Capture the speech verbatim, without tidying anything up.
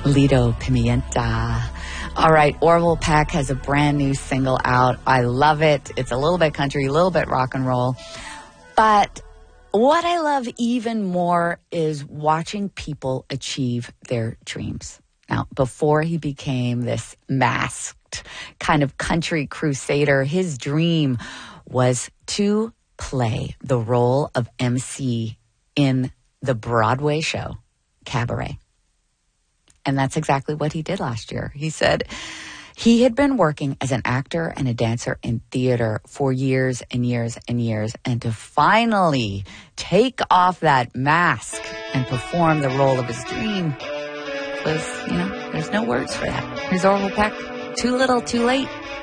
Lido Pimienta. All right, Orville Peck has a brand new single out. I love it. It's a little bit country, a little bit rock and roll. But what I love even more is watching people achieve their dreams. Now, before he became this masked kind of country crusader, his dream was to play the role of M C in the Broadway show, Cabaret. And that's exactly what he did last year. He said he had been working as an actor and a dancer in theater for years and years and years. And to finally take off that mask and perform the role of his dream was, you know, there's no words for that. Here's Orville Peck. Too little, too late.